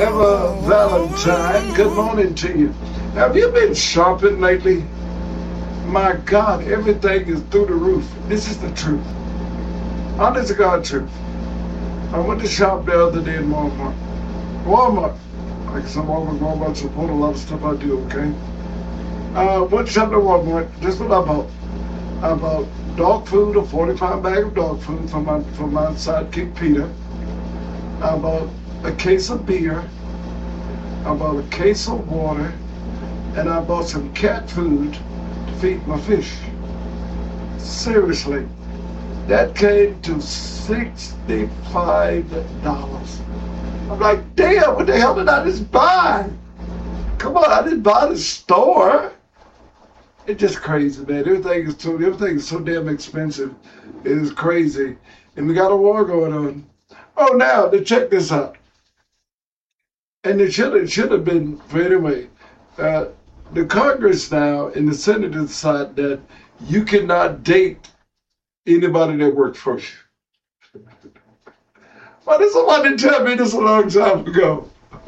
Eva Valentine, good morning to you. Have you been shopping lately? My God, everything is through the roof. This is the truth. Honest to God truth. I went to shop the other day in Walmart. Walmart. Like some Walmart support a lot of stuff I do, okay? Went to shop at Walmart. This is what I bought. I bought dog food, a 40-pound bag of dog food for my sidekick Peter. I bought a case of beer. I bought a case of water. And I bought some cat food to feed my fish. Seriously, that came to $65. I'm like, damn, what the hell did I just buy? Come on, I didn't buy the store. It's just crazy, man. Everything is so damn expensive. It is crazy. And we got a war going on. Oh, now, to check this out. And it should have been, but anyway, the Congress now and the Senate decide that you cannot date anybody that worked for you. Well, this somebody tell me this a long time ago.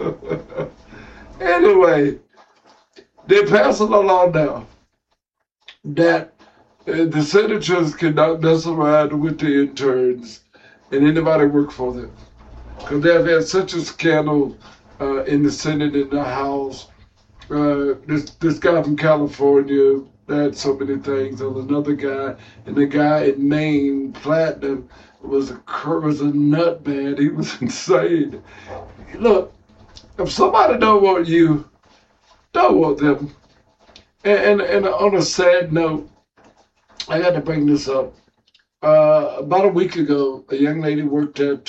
Anyway, they're passing a law now that the senators cannot mess around with the interns and anybody work for them. Because they've had such a scandal in the Senate and the House. This guy from California had so many things. There was another guy, and the guy in Maine, Platinum, was a nut, man. He was insane. Look, if somebody don't want you, don't want them. And on a sad note, I got to bring this up. About a week ago, a young lady worked at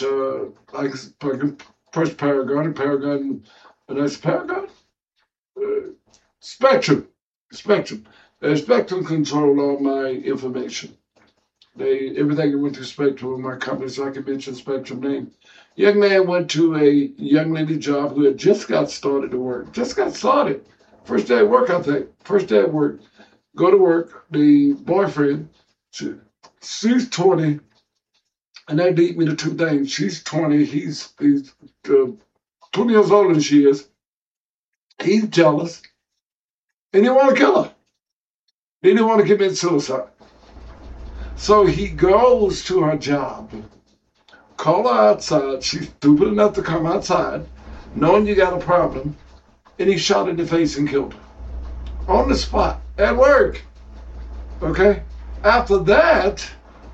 First Paragon, and that's Paragon? Spectrum. Spectrum control all my information. Everything went through Spectrum in my company, so I can mention Spectrum name. Young man went to a young lady job who had just got started to work. Just got started. First day at work, I think. First day at work. Go to work. The boyfriend, she's 20, and that beat me to two things. She's 20. He's 20 years older than she is. He's jealous. And he didn't want to kill her. He didn't want to commit suicide. So he goes to her job, call her outside. She's stupid enough to come outside, knowing you got a problem, and he shot her in the face and killed her. On the spot, at work. Okay? After that,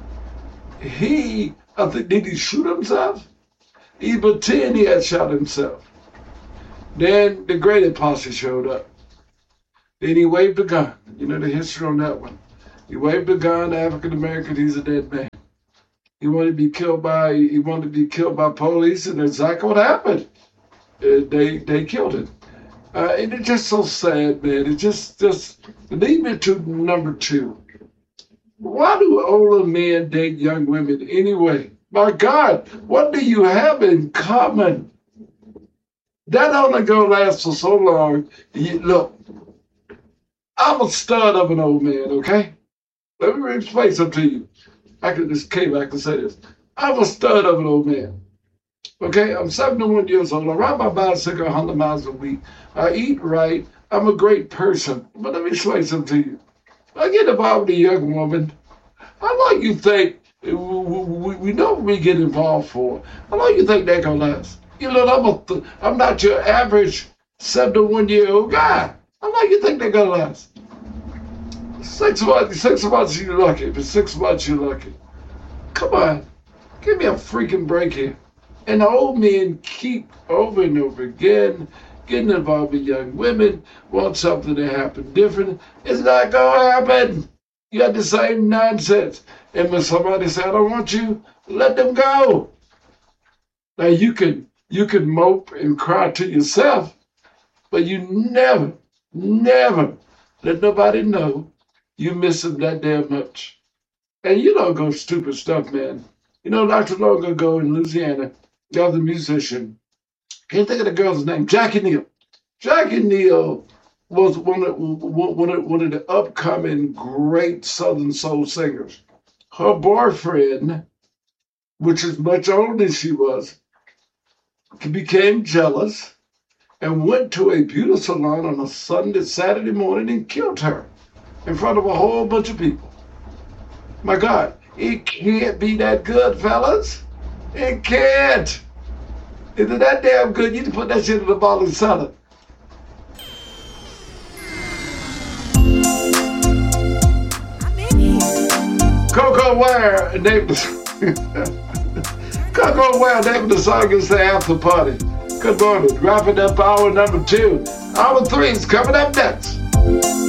did he shoot himself? He pretended he had shot himself. Then the Grady posse showed up. Then he waved a gun. You know the history on that one. He waved a gun, African American, he's a dead man. He wanted to be killed by police, and that's exactly what happened. They killed him. And it's just so sad, man. It just lead me to number two. Why do older men date young women anyway? My God, what do you have in common? That only gonna last for so long. Look, I'm a stud of an old man, okay? Let me explain something to you. I can say this. I'm a stud of an old man. Okay, I'm 71 years old. I ride my bicycle 100 miles a week. I eat right. I'm a great person. But let me explain something to you. I get involved with a young woman. How long you think we know what we get involved for? How long you think that gonna last? You know, I'm not your average 71-year-old guy. How long you think that gonna last? 6 months you're lucky. If it's 6 months you're lucky. Come on, give me a freaking break here. And the old men keep over and over again getting involved with young women, want something to happen different. It's not gonna happen. You got the same nonsense. And when somebody says, I don't want you, let them go. Now you can mope and cry to yourself, but you never let nobody know you miss them that damn much. And you don't go stupid stuff, man. You know, not too long ago in Louisiana, there was a musician. Can't think of the girl's name. Jackie Neal. Jackie Neal was one of the upcoming great Southern soul singers. Her boyfriend, which is much older than she was, became jealous and went to a beauty salon on a Saturday morning and killed her in front of a whole bunch of people. My God, it can't be that good, fellas. It can't. Is it that damn good? You can put that shit in the bottle and sell it. Coco Ware named Coco Ware named the song is the After Party. Good morning. Wrapping up hour number 2. Hour 3 is coming up next.